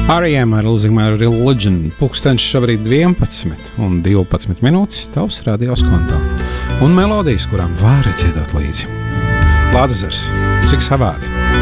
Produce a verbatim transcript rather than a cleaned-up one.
R E M ar Losing My Religion. Pulkstenis šobrīd vienpadsmit un divpadsmit minūtes tavs radios kontā. Un melodijas, kurām vari dziedāt līdzi. Lādzers, cik savādi.